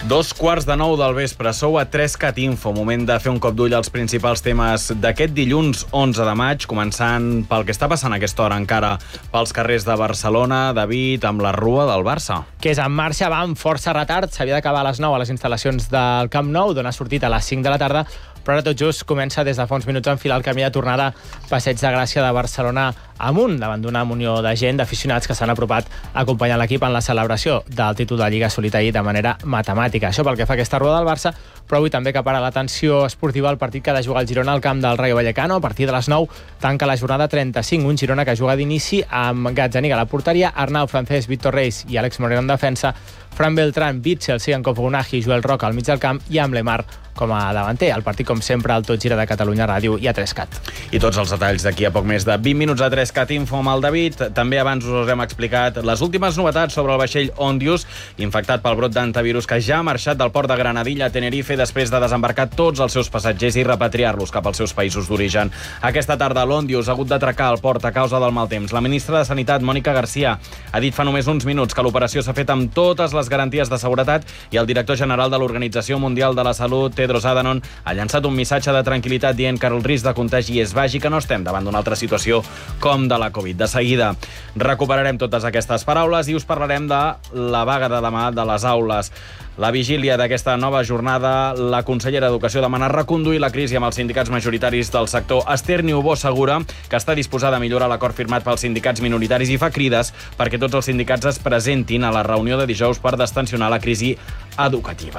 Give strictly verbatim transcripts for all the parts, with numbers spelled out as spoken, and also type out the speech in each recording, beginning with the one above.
Dos quarts de nou del vespre, sou a tres cat info, moment de fer un cop d'ull als principals temes d'aquest dilluns onze de maig, començant pel que està passant a aquesta hora encara pels carrers de Barcelona. David, amb la Rua del Barça. Que és en marxa, va amb força retard, s'havia d'acabar a les nou a les instal·lacions del Camp Nou, d'on ha sortit a les cinc de la tarda, però ara tot just comença des de fa uns minuts a enfilar el camí de tornada Passeig de Gràcia de Barcelona amunt, davant d'una munió de gent, d'aficionats que s'han apropat a acompanyar l'equip en la celebració del títol de Lliga assolit ahir de manera matemàtica. Això pel que fa a aquesta Rua del Barça, però avui també que para l'atenció esportiva al partit que ha de jugar el Girona al camp del Rayo Vallecano. A partir de les nou tanca la jornada trenta-cinc, un Girona que juga d'inici amb Gazzaniga a la porteria, Arnau, Francesc, Víctor Reis i Àlex Moreno en defensa, Fran Beltrán, Bitzel, Sigan Kofugunagi, Joel Roca al mig del camp i amb Lemar com a davanter. El partit, com sempre, al Tot Gira de Catalunya Ràdio i a tres cat. I tots els detalls d'aquí a poc més de vint minuts a tres cat info amb el David. També abans us hem explicat les últimes novetats sobre el vaixell Ondius, infectat pel brot d'antivirus, que ja ha marxat del port de Granadilla a Tenerife després de desembarcar tots els seus passatgers i repatriar-los cap als seus països d'origen. Aquesta tarda l'Ondius ha hagut d'atracar al port a causa del mal temps. La ministra de Sanitat, Mònica Garcia, ha dit fa només uns minuts que l'operació s'ha fet amb totes les garanties de seguretat i el director general de l'Organització Mundial de la Salut, Tedros Adhanom, ha llançat un missatge de tranquil·litat dient que el risc de contagi és baix i que no estem davant d'una altra situació com de la Covid. De seguida recuperarem totes aquestes paraules i us parlarem de la vaga de demà de les aules. La vigília d'aquesta nova jornada, la consellera d'Educació demana reconduir la crisi amb els sindicats majoritaris del sector. Esther Niubó assegura que està disposada a millorar l'acord firmat pels sindicats minoritaris i fa crides perquè tots els sindicats es presentin a la reunió de dijous per destensionar la crisi educativa.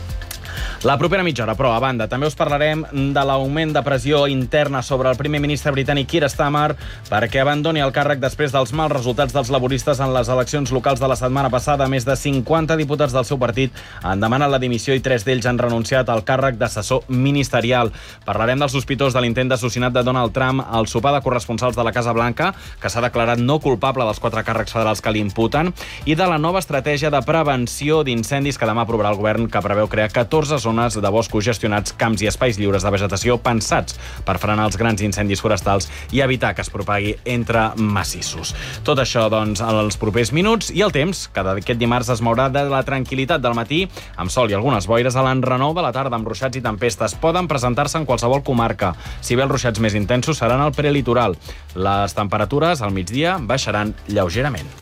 La propera mitja hora, però, a banda, també us parlarem de l'augment de pressió interna sobre el primer ministre britànic Keir Starmer perquè abandoni el càrrec després dels mals resultats dels laboristes en les eleccions locals de la setmana passada. Més de cinquanta diputats del seu partit han demanat la dimissió i tres d'ells han renunciat al càrrec d'assessor ministerial. Parlarem del sospitós de l'intent d'assassinat de Donald Trump al sopar de corresponsals de la Casa Blanca, que s'ha declarat no culpable dels quatre càrrecs federals que li imputen, i de la nova estratègia de prevenció d'incendis que demà aprovarà el govern, que preveu crear catorze zones de boscos gestionats, camps i espais lliures de vegetació pensats per frenar els grans incendis forestals i evitar que es propagui entre massissos. Tot això, doncs, als propers minuts. I el temps, que aquest dimarts es mourà de la tranquil·litat del matí, amb sol i algunes boires, a l'enrenou de la tarda, amb ruixats i tempestes. Poden presentar-se en qualsevol comarca. Si bé els ruixats més intensos seran al prelitoral. Les temperatures al migdia baixaran lleugerament.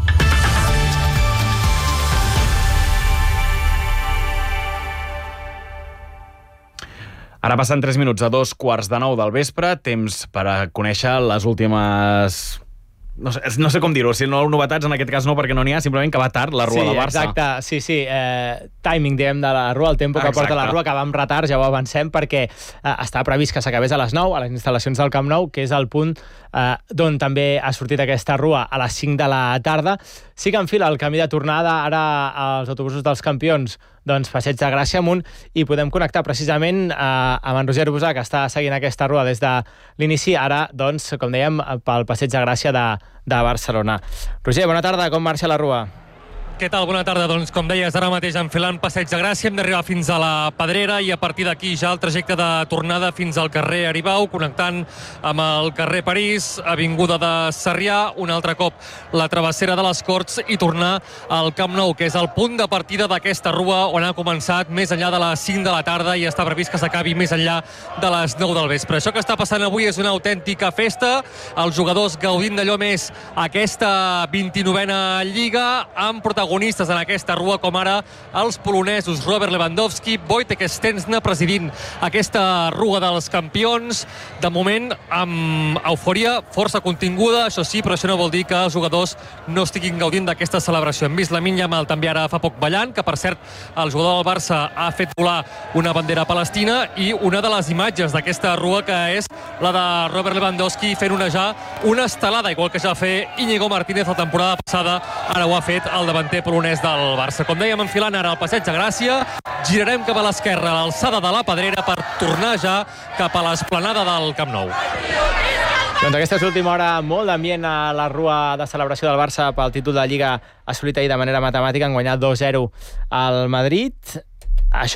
Ara passen tres minuts a dos quarts de nou del vespre, temps per a conèixer les últimes... No sé, no sé com dir-ho, si no novetats en aquest cas no, perquè no n'hi ha, simplement que va tard la Rua sí, del Barça. Exacte, sí, sí, eh, timing, diguem, de la Rua, el tempo que Exacte. porta la Rua, que va amb retard, ja ho avancem, perquè eh, està previst que s'acabés a les nou, a les instal·lacions del Camp Nou, que és el punt eh, d'on també ha sortit aquesta Rua a les cinc de la tarda. Sí que enfila el camí de tornada, ara als autobusos dels campions, doncs Passeig de Gràcia amunt, i podem connectar precisament eh, amb en Roger Busà, que està seguint aquesta Rua des de l'inici, ara, doncs, com dèiem, pel Passeig de Gràcia de, de Barcelona. Roger, bona tarda, com marxa la Rua? Què tal? Bona tarda. Doncs, com deies, ara mateix enfilant Passeig de Gràcia, hem d'arribar fins a la Pedrera i a partir d'aquí ja el trajecte de tornada fins al carrer Aribau, connectant amb el carrer París, avinguda de Sarrià, un altre cop la travessera de les Corts i tornar al Camp Nou, que és el punt de partida d'aquesta Rua on ha començat més enllà de les cinc de la tarda i està previst que s'acabi més enllà de les nou del vespre. Això que està passant avui és una autèntica festa. Els jugadors gaudint d'allò més aquesta vint-i-novena Lliga, amb protagonistes en aquesta Rua, com ara els polonesos Robert Lewandowski, Wojtek Szczęsny presidint aquesta Rua dels campions, de moment amb eufòria força continguda, això sí, però això no vol dir que els jugadors no estiguin gaudint d'aquesta celebració. Hem vist Lamine Yamal també ara fa poc ballant, que per cert el jugador del Barça ha fet volar una bandera palestina, i una de les imatges d'aquesta Rua que és la de Robert Lewandowski fent onejar una estelada, igual que ja va fer Íñigo Martínez la temporada passada, ara ho ha fet el davanter polonès del Barça. Com dèiem, enfilant ara al Passeig de Gràcia, girarem cap a l'esquerra a l'alçada de la Pedrera per tornar ja cap a l'esplanada del Camp Nou. Doncs aquesta és l'última hora, molt d'ambient a la Rua de celebració del Barça pel títol de Lliga assolit ahir de manera matemàtica, en guanyar dos zero al Madrid. Això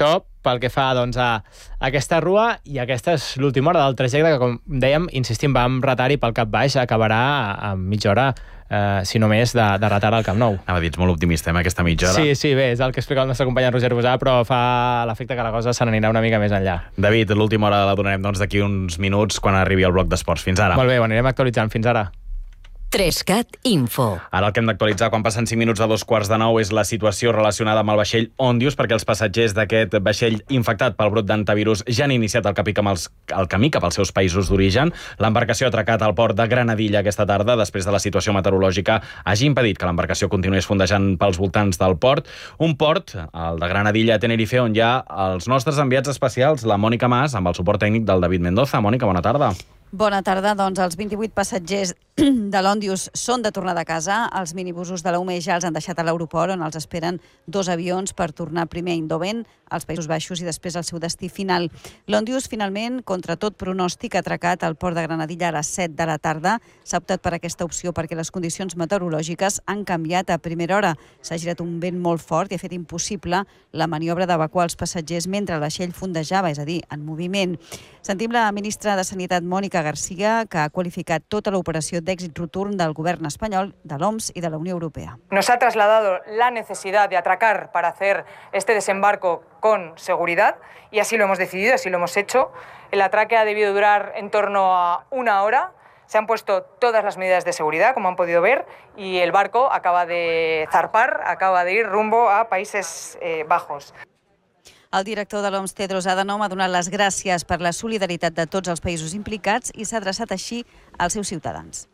pel que fa doncs, a aquesta rua, i aquesta és l'última hora del trajecte que, com dèiem, insistim, va amb retard i pel cap baix acabarà a mitja hora, eh, si no més, de, de retard al Camp Nou. Anava a dir, ets molt optimista, eh, aquesta mitja hora. Sí, sí, bé, és el que explica el nostre company Roger Bosà, però fa l'efecte que la cosa se n'anirà una mica més enllà. David, l'última hora la donarem doncs, d'aquí uns minuts quan arribi el bloc d'esports. Fins ara. Molt bé, ho anirem actualitzant. Fins ara. Trescat Info. Ara el que hem d'actualitzar quan passen cinc minuts a dos quarts de nou és la situació relacionada amb el vaixell Ondius, perquè els passatgers d'aquest vaixell infectat pel brot d'antivirus ja han iniciat el camí, amb els, el camí cap als seus països d'origen. L'embarcació ha atracat al port de Granadilla aquesta tarda, després de la situació meteorològica hagi impedit que l'embarcació continués fondejant pels voltants del port. Un port, el de Granadilla a Tenerife, on hi ha els nostres enviats especials, la Mònica Mas, amb el suport tècnic del David Mendoza. Mònica, bona tarda. Bona tarda. Doncs els vint-i-vuit passatgers de l'Ondius són de tornada a casa. Els minibusos de la U M E ja els han deixat a l'aeroport, on els esperen dos avions per tornar primer a Eindhoven, als Països Baixos, i després al seu destí final. L'Ondius, finalment, contra tot pronòstic, ha atracat al port de Granadilla a les set de la tarda. S'ha optat per aquesta opció perquè les condicions meteorològiques han canviat a primera hora. S'ha girat un vent molt fort i ha fet impossible la maniobra d'evacuar els passatgers mentre el vaixell fondejava, és a dir, en moviment. Sentim la ministra de Sanitat, Mònica García, que ha qualificat tota l'operació d'èxit rotund del govern espanyol, de l'O M S i de la Unió Europea. Nos ha trasladado la necesidad de atracar para hacer este desembarco con seguridad y así lo hemos decidido, así lo hemos hecho. El atraque ha debido durar en torno a una hora. Se han puesto todas las medidas de seguridad, como han podido ver, y el barco acaba de zarpar, acaba de ir rumbo a Países eh, Bajos. El director de l'O M S, Tedros Adhanom, ha donat les gràcies per la solidaritat de tots els països implicats i s'ha adreçat així als seus ciutadans.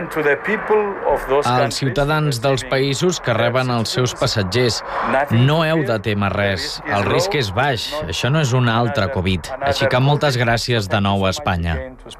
Als ciutadans dels països que reben els seus passatgers, no heu de témer res. El risc és baix. Això no és una altra Covid. Així que moltes gràcies de nou a Espanya.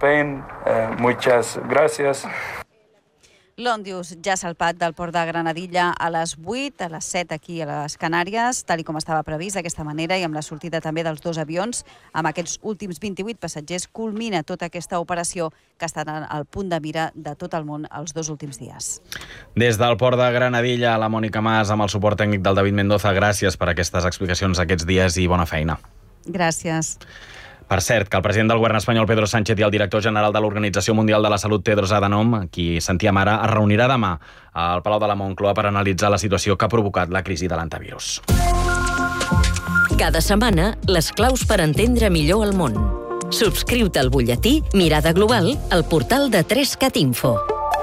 L'Ondius ja ha salpat del port de Granadilla a les vuit, a les set aquí a les Canàries, tal i com estava previst, d'aquesta manera, i amb la sortida també dels dos avions. Amb aquests últims vint-i-vuit passatgers culmina tota aquesta operació que ha estat al punt de mira de tot el món els dos últims dies. Des del port de Granadilla, la Mònica Mas, amb el suport tècnic del David Mendoza. Gràcies per aquestes explicacions aquests dies i bona feina. Gràcies. Per cert, que el president del govern espanyol, Pedro Sánchez, i el director general de l'Organització Mundial de la Salut, Tedros Adhanom, qui sentíem ara, es reunirà demà al Palau de la Moncloa per analitzar la situació que ha provocat la crisi de l'antivirus. Cada setmana, les claus per entendre millor el món. Subscriu-te al butlletí Mirada Global al portal de Trescat Info.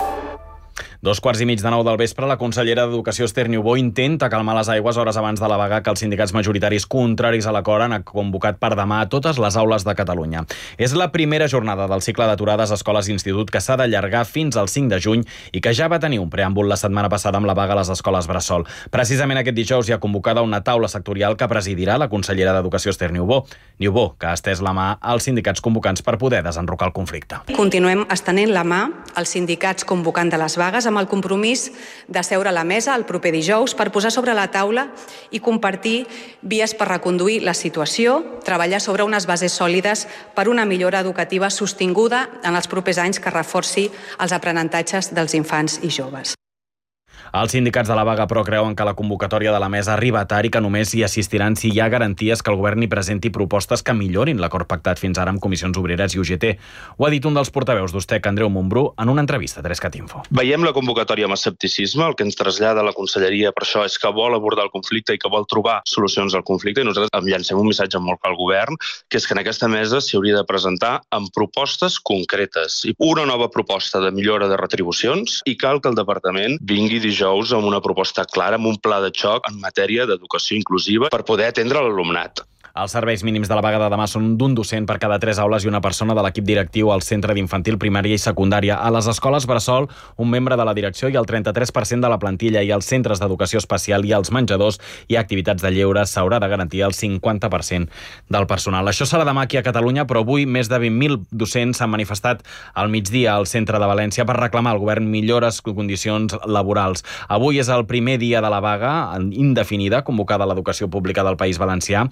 Dos quarts i mig de nou del vespre, la consellera d'Educació, Esther Niubó, intenta calmar les aigües hores abans de la vaga que els sindicats majoritaris contraris a l'acord han convocat per demà a totes les aules de Catalunya. És la primera jornada del cicle d'aturades a escoles i institut que s'ha d'allargar fins al cinc de juny i que ja va tenir un preàmbul la setmana passada amb la vaga a les escoles bressol. Precisament aquest dijous hi ha convocada una taula sectorial que presidirà la consellera d'Educació, Esther Niubó. Niubó, que ha estès la mà als sindicats convocants per poder desenrocar el conflicte. Continuem estenent la mà als sindicats convocant de les vagues amb el compromís de seure a la mesa el proper dijous per posar sobre la taula i compartir vies per reconduir la situació, treballar sobre unes bases sòlides per una millora educativa sostinguda en els propers anys que reforci els aprenentatges dels infants i joves. Els sindicats de la vaga, però, creuen que la convocatòria de la mesa arriba tard i que només hi assistiran si hi ha garanties que el govern hi presenti propostes que millorin l'acord pactat fins ara amb Comissions Obreres i U G T. Ho ha dit un dels portaveus d'Ustec, Andreu Montbrú, en una entrevista a Trescat Info. Veiem la convocatòria amb escepticisme. El que ens trasllada la conselleria per això és que vol abordar el conflicte i que vol trobar solucions al conflicte, i nosaltres em llancem un missatge molt clar al govern, que és que en aquesta mesa s'hi hauria de presentar amb propostes concretes. Una nova proposta de millora de retribucions i cal que el departament vingui dijous amb una proposta clara, amb un pla de xoc en matèria d'educació inclusiva per poder atendre l'alumnat. Els serveis mínims de la vaga de demà són d'un docent per cada tres aules i una persona de l'equip directiu al centre d'infantil, primària i secundària. A les escoles bressol, un membre de la direcció i el trenta-tres per cent de la plantilla, i als centres d'educació especial i als menjadors i activitats de lleure s'haurà de garantir el cinquanta per cent del personal. Això serà demà aquí a Catalunya, però avui més de vint mil docents s'han manifestat al migdia al centre de València per reclamar al govern millores condicions laborals. Avui és el primer dia de la vaga indefinida convocada a l'educació pública del País Valencià, una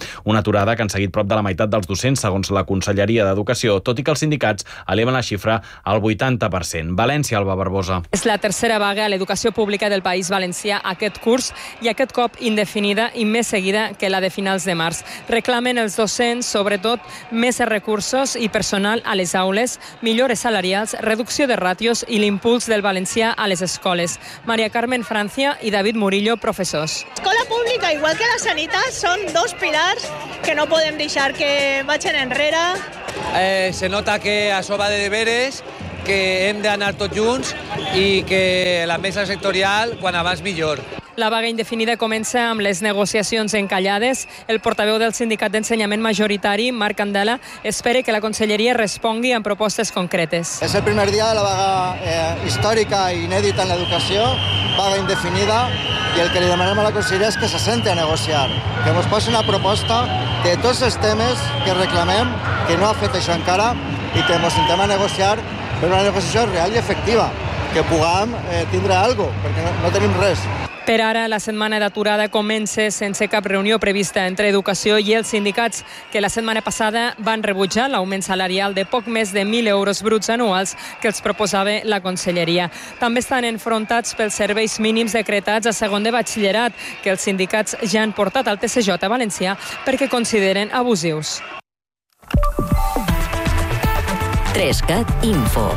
d'aturada que han seguit prop de la meitat dels docents, segons la Conselleria d'Educació, tot i que els sindicats eleven la xifra al vuitanta per cent. València, Alba Barbosa. És la tercera vaga a l'educació pública del País Valencià aquest curs i aquest cop indefinida i més seguida que la de finals de març. Reclamen els docents, sobretot, més recursos i personal a les aules, millores salarials, reducció de ràtios i l'impuls del valencià a les escoles. Maria Carmen Francia i David Murillo, professors. L'escola pública, igual que la sanitat, són dos pilars que no podem deixar que vagin enrere. Eh, se nota que això va de deberes, que hem d'anar tots junts i que la mesa sectorial, quan abans millor. La vaga indefinida comença amb les negociacions encallades. El portaveu del Sindicat d'Ensenyament Majoritari, Marc Candela, espera que la Conselleria respongui amb propostes concretes. És el primer dia de la vaga eh, històrica i inèdita en l'educació, vaga indefinida, i el que li demanem a la Conselleria és que se sente a negociar, que ens posi una proposta de tots els temes que reclamem, que no ha fet això encara, i que ens sentem a negociar per una negociació real i efectiva, que puguem eh, tindre alguna cosa, perquè no, no tenim res. Per ara, la setmana d'aturada comença sense cap reunió prevista entre Educació i els sindicats, que la setmana passada van rebutjar l'augment salarial de poc més de mil euros bruts anuals que els proposava la Conselleria. També estan enfrontats pels serveis mínims decretats a segon de batxillerat, que els sindicats ja han portat al T C J valencià perquè consideren abusius. trescat Info.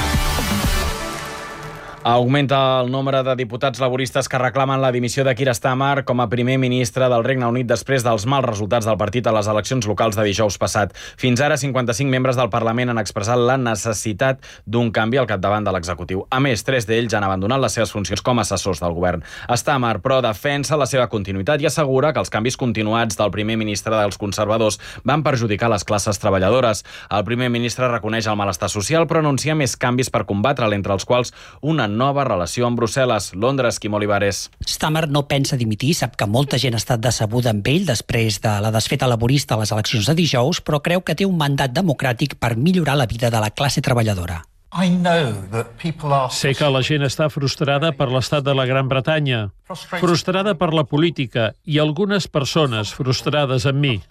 Augmenta el nombre de diputats laboristes que reclamen la dimissió de Keir Starmer com a primer ministre del Regne Unit després dels mals resultats del partit a les eleccions locals de dijous passat. Fins ara, cinquanta-cinc membres del Parlament han expressat la necessitat d'un canvi al capdavant de l'executiu. A més, tres d'ells han abandonat les seves funcions com a assessors del govern. Starmer, però, defensa la seva continuïtat i assegura que els canvis continuats del primer ministre dels conservadors van perjudicar les classes treballadores. El primer ministre reconeix el malestar social, però anuncia més canvis per combatre'l, entre els quals una nova relació amb Brussel·les. Londres, Quim Olivares. Starmer no pensa dimitir, sap que molta gent ha estat decebuda amb ell després de la desfeta laborista a les eleccions de dijous, però creu que té un mandat democràtic per millorar la vida de la classe treballadora. Sé que la gent està frustrada per l'estat de la Gran Bretanya, frustrada per la política i algunes persones frustrades amb mi.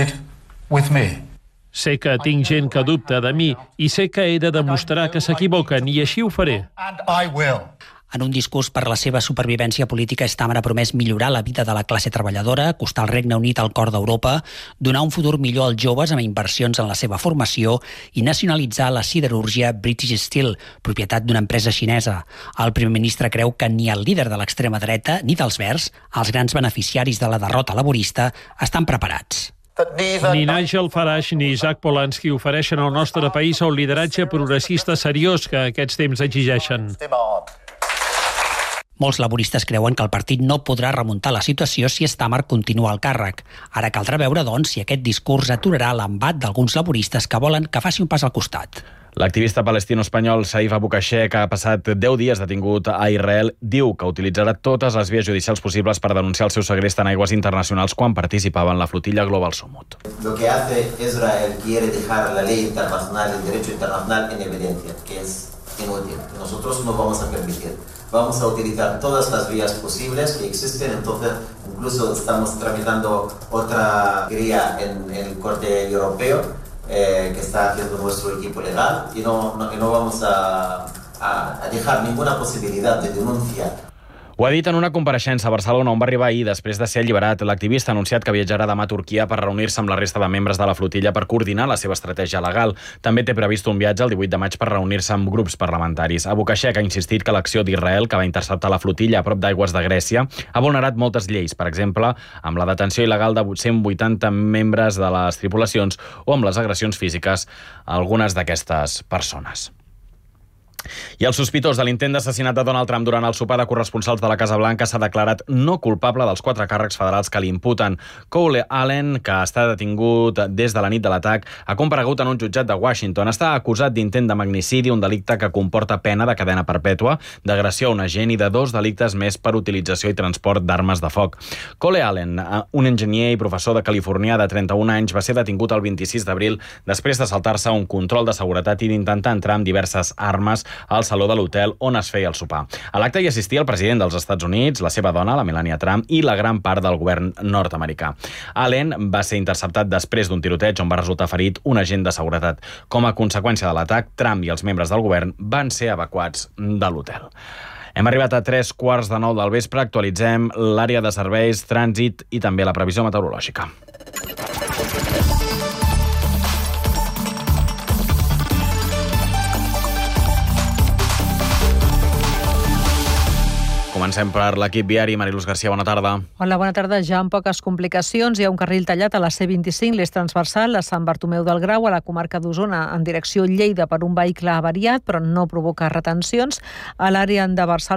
Sé que tinc gent que dubta de mi i sé que he de demostrar que s'equivoquen i així ho faré. En un discurs per la seva supervivència política, Starmer ha promès millorar la vida de la classe treballadora, acostar el Regne Unit al cor d'Europa, donar un futur millor als joves amb inversions en la seva formació i nacionalitzar la siderúrgia British Steel, propietat d'una empresa xinesa. El primer ministre creu que ni el líder de l'extrema dreta ni dels Verds, els grans beneficiaris de la derrota laborista, estan preparats. Ni Nigel Farage ni Jack Polanski ofereixen al nostre país el lideratge progressista seriós que aquests temps exigeixen. Molts laboristes creuen que el partit no podrà remuntar la situació si Starmer continua al càrrec. Ara caldrà veure, doncs, si aquest discurs aturarà l'embat d'alguns laboristes que volen que faci un pas al costat. L'activista palestino-espanyol Saif Abu Kashe, que ha passat deu dies detingut a Israel, diu que utilitzarà totes les vies judicials possibles per denunciar el seu segrest en aigües internacionals quan participava en la flotilla Global Summut. Lo que hace Israel quiere dejar la ley internacional, el derecho internacional en evidencia, que es inútil. Nosotros no vamos a permitir. Vamos a utilizar todas las vías posibles que existen, entonces incluso estamos tramitando otra querella en, en el Corte Europeo, Eh, que está haciendo nuestro equipo legal y no, no, y no vamos a, a, a dejar ninguna posibilidad de denuncia. Ho ha dit en una compareixença a Barcelona on va arribar ahir després de ser alliberat. L'activista ha anunciat que viatjarà demà a Turquia per reunir-se amb la resta de membres de la flotilla per coordinar la seva estratègia legal. També té previst un viatge el divuit de maig per reunir-se amb grups parlamentaris. Abu Kashe ha insistit que l'acció d'Israel, que va interceptar la flotilla a prop d'aigües de Grècia, ha vulnerat moltes lleis, per exemple, amb la detenció il·legal de cent vuitanta membres de les tripulacions o amb les agressions físiques a algunes d'aquestes persones. I el sospitós de l'intent d'assassinat de Donald Trump durant el sopar de corresponsals de la Casa Blanca s'ha declarat no culpable dels quatre càrrecs federals que li imputen. Cole Allen, que està detingut des de la nit de l'atac, ha comparegut en un jutjat de Washington. Està acusat d'intent de magnicidi, un delicte que comporta pena de cadena perpètua, d'agressió a un agent i de dos delictes més per utilització i transport d'armes de foc. Cole Allen, un enginyer i professor de Califòrnia de trenta-un anys, va ser detingut el vint-i-sis d'abril després de saltar-se un control de seguretat i d'intentar entrar amb diverses armes al saló de l'hotel on es feia el sopar. A l'acte hi assistia el president dels Estats Units, la seva dona, la Melania Trump, i la gran part del govern nord-americà. Allen va ser interceptat després d'un tiroteig on va resultar ferit un agent de seguretat. Com a conseqüència de l'atac, Trump i els membres del govern van ser evacuats de l'hotel. Hem arribat a tres quarts de nou del vespre, actualitzem l'àrea de serveis, trànsit i també la previsió meteorològica. Comencem per l'equip viari. Mariluz Garcia, bona tarda. Hola, bona tarda. Ja amb poques complicacions. Hi ha un carril tallat a la C vint-i-cinc, l'eix transversal, a Sant Bartomeu del Grau, a la comarca d'Osona, en direcció Lleida per un vehicle avariat, però no provoca retencions. A l'àrea de Barcelona,